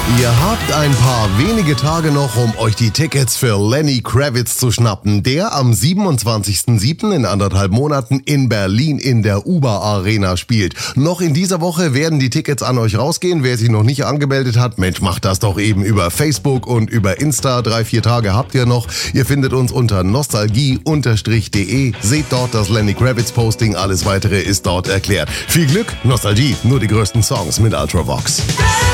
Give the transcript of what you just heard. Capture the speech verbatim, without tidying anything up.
Ihr habt ein paar wenige Tage noch, um euch die Tickets für Lenny Kravitz zu schnappen, der am siebenundzwanzigsten siebten in anderthalb Monaten in Berlin in der Uber Arena spielt. Noch in dieser Woche werden die Tickets an euch rausgehen. Wer sich noch nicht angemeldet hat, Mensch, macht das doch eben über Facebook und über Insta. Drei, vier Tage habt ihr noch. Ihr findet uns unter nostalgie Bindestrich de. Seht dort das Lenny Kravitz Posting. Alles weitere ist dort erklärt. Viel Glück, Nostalgie, nur die größten Songs mit Ultravox.